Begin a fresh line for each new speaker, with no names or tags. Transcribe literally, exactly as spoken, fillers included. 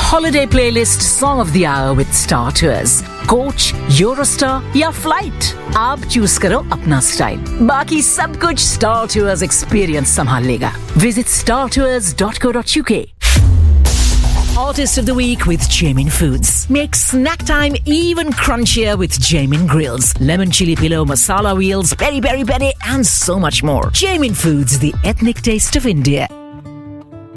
holiday playlist Song of the Hour with Star Tours. Coach, Eurostar या flight, आप choose करो अपना style. बाकी सब कुछ स्टार टूर्स एक्सपीरियंस संभाल लेगा. Visit star tours dot co dot u k. Artist of the Week with Jamin Foods. Make snack time even crunchier with Jamin Grills, lemon chili pillow, masala wheels, peri peri peri, and so much more. Jamin Foods, the ethnic taste of India.